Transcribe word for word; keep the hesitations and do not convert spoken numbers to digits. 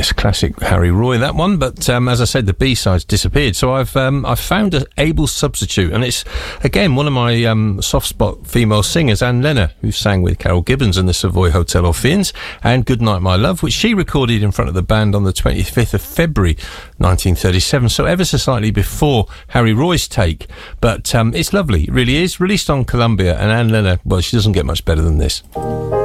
Yes, classic Harry Roy, that one. But um, as I said, the B-side's disappeared. So I've um, I've found an able substitute, and it's again one of my um, soft spot female singers, Anne Lenner, who sang with Carol Gibbons and the Savoy Hotel Orpheans, and Good Night My Love, which she recorded in front of the band on the twenty-fifth of February nineteen thirty-seven. So ever so slightly before Harry Roy's take, but um, it's lovely, it really is. Released on Columbia, and Anne Lenner, well, she doesn't get much better than this.